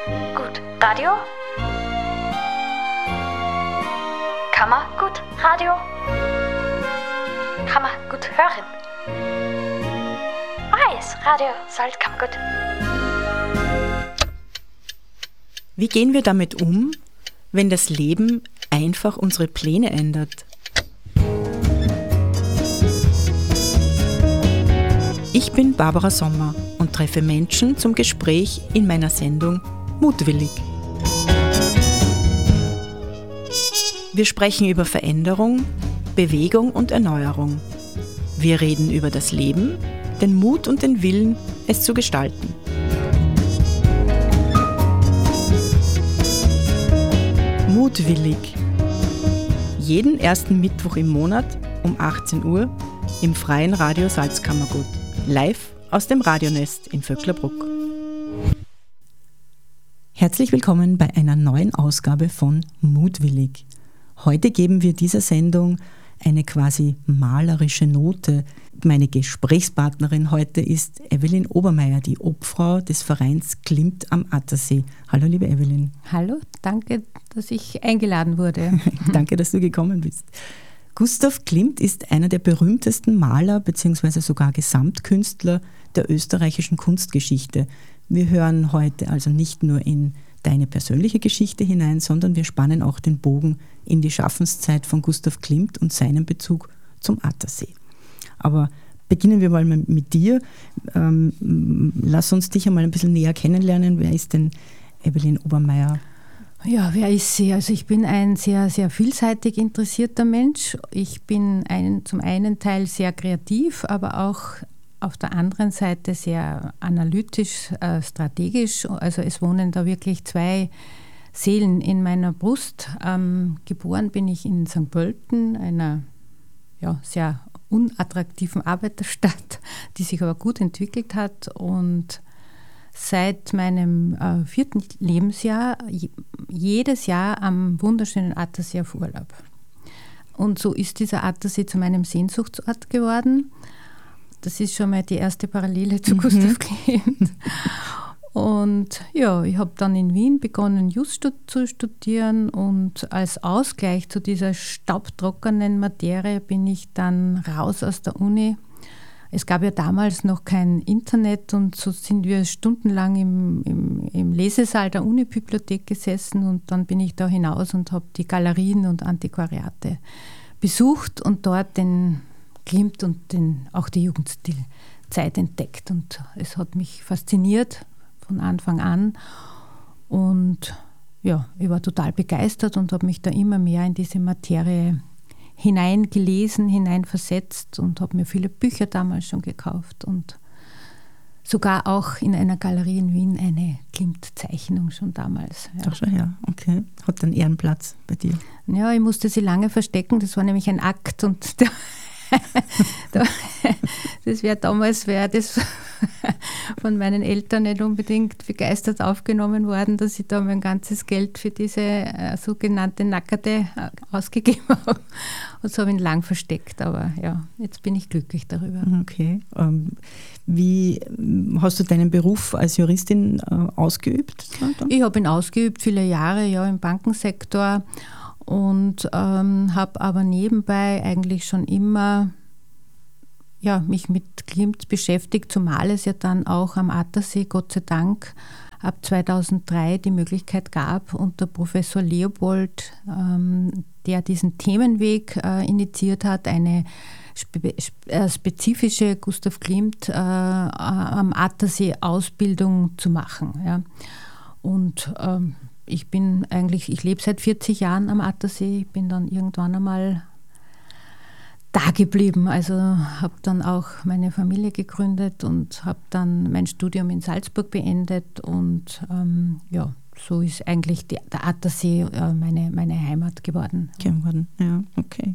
gut Radio? Kann man gut Radio? Kann man gut hören? Radio sollte kann man gut. Wie gehen wir damit um, wenn das Leben einfach unsere Pläne ändert? Ich bin Barbara Sommer und treffe Menschen zum Gespräch in meiner Sendung Mutwillig. Wir sprechen über Veränderung, Bewegung und Erneuerung. Wir reden über das Leben, den Mut und den Willen, es zu gestalten. Mutwillig. Jeden ersten Mittwoch im Monat um 18 Uhr im Freien Radio Salzkammergut. Live aus dem Radionest in Vöcklerbruck. Herzlich willkommen bei einer neuen Ausgabe von Mutwillig. Heute geben wir dieser Sendung eine quasi malerische Note. Meine Gesprächspartnerin heute ist Evelyn Obermeier, die Obfrau des Vereins Klimt am Attersee. Hallo liebe Evelyn. Hallo, danke, dass ich eingeladen wurde. Danke, dass du gekommen bist. Gustav Klimt ist einer der berühmtesten Maler bzw. sogar Gesamtkünstler der österreichischen Kunstgeschichte. Wir hören heute also nicht nur in deine persönliche Geschichte hinein, sondern wir spannen auch den Bogen in die Schaffenszeit von Gustav Klimt und seinen Bezug zum Attersee. Aber beginnen wir mal mit dir. Lass uns dich einmal ein bisschen näher kennenlernen. Wer ist denn Evelyn Obermeier? Ja, wer ist sie? Also ich bin ein sehr, sehr vielseitig interessierter Mensch. Ich bin zum einen Teil sehr kreativ, aber auch auf der anderen Seite sehr analytisch, strategisch. Also es wohnen da wirklich zwei Seelen in meiner Brust. Geboren bin ich in St. Pölten, einer sehr unattraktiven Arbeiterstadt, die sich aber gut entwickelt hat. Und seit meinem 4. Lebensjahr jedes Jahr am wunderschönen Attersee auf Urlaub. Und so ist dieser Attersee zu meinem Sehnsuchtsort geworden. Das ist schon mal die erste Parallele zu Gustav Klimt. Und ja, ich habe dann in Wien begonnen, Just zu studieren, und als Ausgleich zu dieser staubtrockenen Materie bin ich dann raus aus der Uni. Es gab ja damals noch kein Internet, und so sind wir stundenlang im Lesesaal der Unibibliothek gesessen, und dann bin ich da hinaus und habe die Galerien und Antiquariate besucht und dort den Klimt und auch die Jugendstilzeit entdeckt, und es hat mich fasziniert von Anfang an, und ja, ich war total begeistert und habe mich da immer mehr in diese Materie hineingelesen, hineinversetzt und habe mir viele Bücher damals schon gekauft und sogar auch in einer Galerie in Wien eine Klimt-Zeichnung schon damals. Ja. Ach schon, ja, okay. Hat einen Ehrenplatz bei dir? Ja, ich musste sie lange verstecken, das war nämlich ein Akt, und das wäre das von meinen Eltern nicht unbedingt begeistert aufgenommen worden, dass ich da mein ganzes Geld für diese sogenannte Nackerte ausgegeben habe. Und so habe ich ihn lang versteckt, aber ja, jetzt bin ich glücklich darüber. Okay. Wie hast du deinen Beruf als Juristin ausgeübt? Ich habe ihn ausgeübt, viele Jahre, ja, im Bankensektor. Und habe aber nebenbei eigentlich schon immer mich mit Klimt beschäftigt, zumal es ja dann auch am Attersee, Gott sei Dank, ab 2003 die Möglichkeit gab, unter Professor Leopold, der diesen Themenweg initiiert hat, eine spezifische Gustav Klimt am Attersee Ausbildung zu machen. Ja. Und ich lebe seit 40 Jahren am Attersee, ich bin dann irgendwann einmal da geblieben, also habe dann auch meine Familie gegründet und habe dann mein Studium in Salzburg beendet, und so ist eigentlich der Attersee meine Heimat geworden. Ja, okay.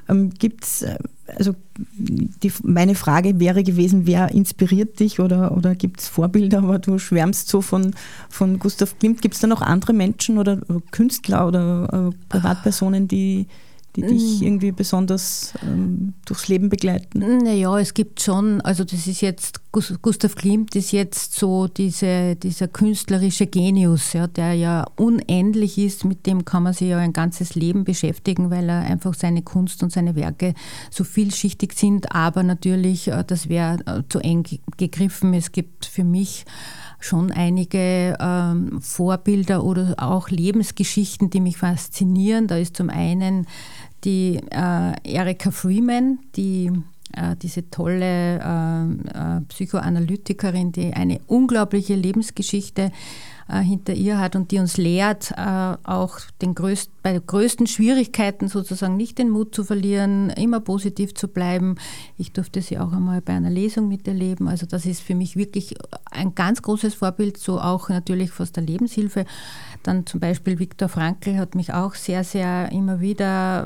Meine Frage wäre gewesen, wer inspiriert dich oder gibt es Vorbilder, aber du schwärmst so von Gustav Klimt. Gibt es da noch andere Menschen oder Künstler oder Privatpersonen, die die dich irgendwie besonders durchs Leben begleiten? Naja, es gibt schon, also das ist jetzt, Gustav Klimt ist jetzt so dieser künstlerische Genius, ja, der ja unendlich ist, mit dem kann man sich ja ein ganzes Leben beschäftigen, weil er einfach seine Kunst und seine Werke so vielschichtig sind, aber natürlich, das wäre zu eng gegriffen. Es gibt für mich schon einige Vorbilder oder auch Lebensgeschichten, die mich faszinieren. Da ist zum einen die Erika Freeman, diese tolle Psychoanalytikerin, die eine unglaubliche Lebensgeschichte hinter ihr hat und die uns lehrt, auch bei größten Schwierigkeiten sozusagen nicht den Mut zu verlieren, immer positiv zu bleiben. Ich durfte sie auch einmal bei einer Lesung miterleben. Also das ist für mich wirklich ein ganz großes Vorbild, so auch natürlich aus der Lebenshilfe. Dann zum Beispiel Viktor Frankl hat mich auch sehr, sehr immer wieder,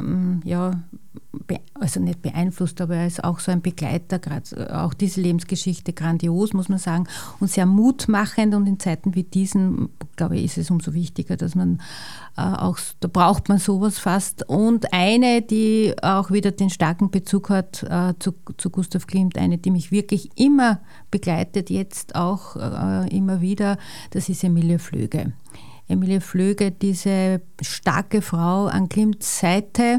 also nicht beeinflusst, aber er ist auch so ein Begleiter, gerade auch diese Lebensgeschichte grandios, muss man sagen, und sehr mutmachend, und in Zeiten wie diesen, glaube ich, ist es umso wichtiger, dass man da braucht man sowas fast. Und eine, die auch wieder den starken Bezug hat zu Gustav Klimt, eine, die mich wirklich immer begleitet, jetzt auch immer wieder, das ist Emilie Flöge. Emilie Flöge, diese starke Frau an Klimts Seite,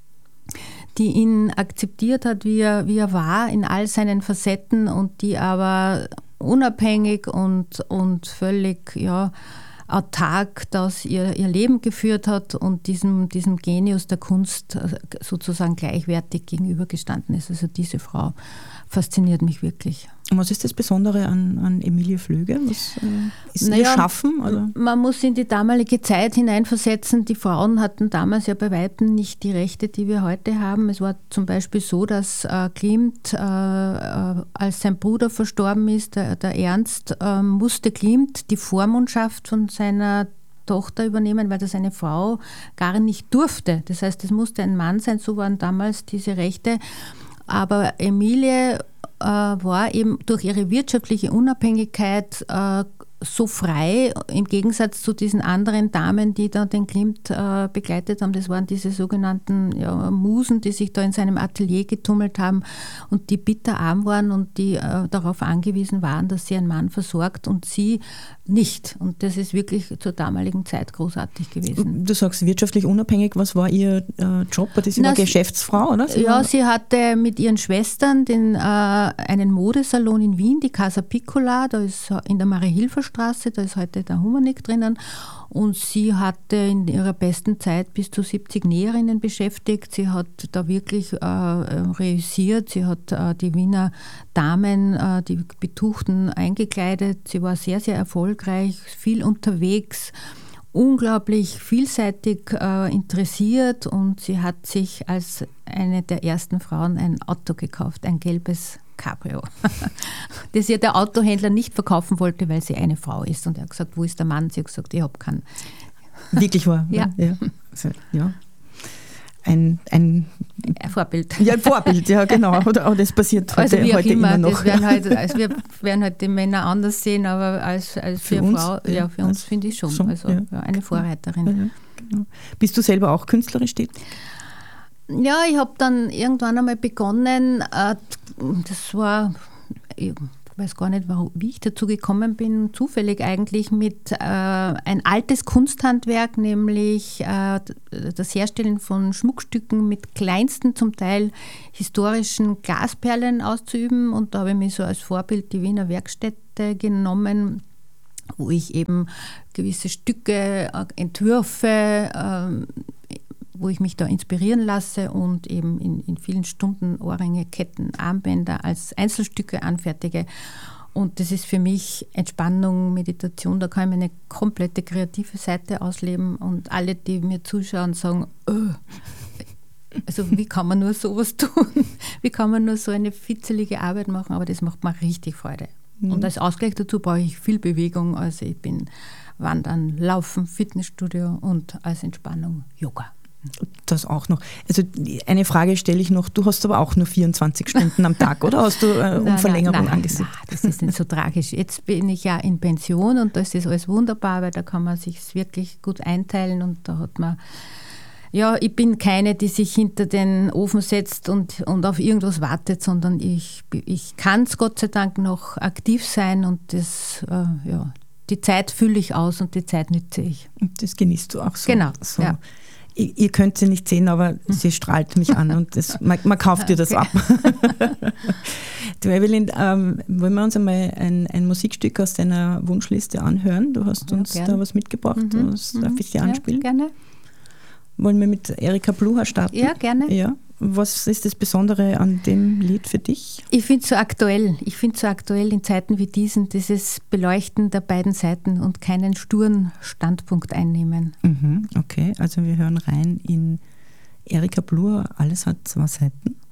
die ihn akzeptiert hat, wie er war, in all seinen Facetten, und die aber unabhängig und völlig autark das ihr Leben geführt hat und diesem Genius der Kunst sozusagen gleichwertig gegenübergestanden ist. Also diese Frau fasziniert mich wirklich. Und was ist das Besondere an Emilie Flöge? Was ist ihr Schaffen? Oder? Man muss in die damalige Zeit hineinversetzen. Die Frauen hatten damals ja bei Weitem nicht die Rechte, die wir heute haben. Es war zum Beispiel so, dass Klimt, als sein Bruder verstorben ist, der Ernst, musste Klimt die Vormundschaft von seiner Tochter übernehmen, weil das eine Frau gar nicht durfte. Das heißt, es musste ein Mann sein, so waren damals diese Rechte. Aber Emilie war eben durch ihre wirtschaftliche Unabhängigkeit so frei, im Gegensatz zu diesen anderen Damen, die da den Klimt begleitet haben. Das waren diese sogenannten Musen, die sich da in seinem Atelier getummelt haben und die bitterarm waren und die darauf angewiesen waren, dass sie einen Mann versorgt und sie nicht. Und das ist wirklich zur damaligen Zeit großartig gewesen. Du sagst wirtschaftlich unabhängig. Was war ihr Job? Sie war Geschäftsfrau, oder? Sie hatte mit ihren Schwestern einen Modesalon in Wien, die Casa Piccola, da ist in der Marie-Hilfer-Straße, da ist heute der Humanik drinnen. Und sie hatte in ihrer besten Zeit bis zu 70 Näherinnen beschäftigt. Sie hat da wirklich reüssiert. Sie hat die Wiener Damen, die Betuchten, eingekleidet. Sie war sehr, sehr erfolgreich, viel unterwegs, unglaublich vielseitig interessiert, und sie hat sich als eine der ersten Frauen ein Auto gekauft, ein gelbes Cabrio, das ihr der Autohändler nicht verkaufen wollte, weil sie eine Frau ist. Und er hat gesagt, wo ist der Mann? Sie hat gesagt, ich habe keinen. Wirklich wahr? Ja. Also, ein Vorbild. Ja, ein Vorbild, ja genau. Oder das passiert heute immer noch. Wir werden halt die Männer anders sehen, aber als für uns, Frau, für uns finde ich schon. Also eine Vorreiterin. Ja, genau. Bist du selber auch künstlerisch tätig? Ja, ich habe dann irgendwann einmal begonnen, das war, ich weiß gar nicht, wie ich dazu gekommen bin, zufällig eigentlich, mit ein altes Kunsthandwerk, nämlich das Herstellen von Schmuckstücken mit kleinsten, zum Teil historischen Glasperlen auszuüben. Und da habe ich mich so als Vorbild die Wiener Werkstätte genommen, wo ich eben gewisse Stücke, Entwürfe, wo ich mich da inspirieren lasse und eben in vielen Stunden Ohrringe, Ketten, Armbänder als Einzelstücke anfertige. Und das ist für mich Entspannung, Meditation, da kann ich meine komplette kreative Seite ausleben, und alle, die mir zuschauen, sagen, also wie kann man nur sowas tun? Wie kann man nur so eine fitzelige Arbeit machen? Aber das macht mir richtig Freude. Und als Ausgleich dazu brauche ich viel Bewegung, also ich bin Wandern, Laufen, Fitnessstudio und als Entspannung Yoga. Das auch noch. Also eine Frage stelle ich noch, du hast aber auch nur 24 Stunden am Tag, oder hast du um Verlängerung angesehen? Nein, das ist nicht so tragisch. Jetzt bin ich ja in Pension und das ist alles wunderbar, weil da kann man sich wirklich gut einteilen und da hat man Ja, ich bin keine, die sich hinter den Ofen setzt und auf irgendwas wartet, sondern ich kann es Gott sei Dank noch aktiv sein und die Zeit fülle ich aus und die Zeit nütze ich. Und das genießt du auch so. Genau, so. ja. Ihr könnt sie nicht sehen, aber sie strahlt mich an und man kauft dir das ab. Du, Evelyn, wollen wir uns einmal ein Musikstück aus deiner Wunschliste anhören? Du hast uns da was mitgebracht, darf ich dir anspielen? Ja, gerne. Wollen wir mit Erika Bluha starten? Ja, gerne. Ja. Was ist das Besondere an dem Lied für dich? Ich finde es so aktuell. Ich finde es so aktuell in Zeiten wie diesen, dieses Beleuchten der beiden Seiten und keinen sturen Standpunkt einnehmen. Okay, also wir hören rein in Erika Bluha, Alles hat zwei Seiten.